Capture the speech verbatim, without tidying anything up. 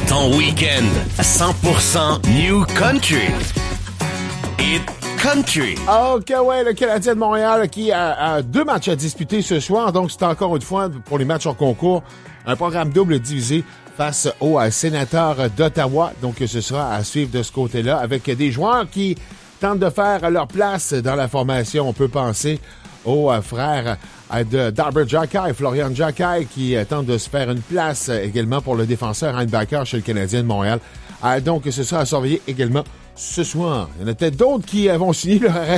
Ton week-end cent pour cent New Country. It Country. OK, ouais, le Canadien de Montréal qui a, a deux matchs à disputer ce soir. Donc, c'est encore une fois, pour les matchs en concours, un programme double divisé face aux euh, Sénateurs d'Ottawa. Donc, ce sera à suivre de ce côté-là avec des joueurs qui tentent de faire leur place dans la formation. On peut penser aux euh, frères euh, de Darber Jacky, Florian Jacky, qui euh, tentent de se faire une place euh, également pour le défenseur linebacker chez le Canadien de Montréal. Euh, donc, ce sera à surveiller également ce soir. Il y en a peut-être d'autres qui euh, vont signer leur arrêt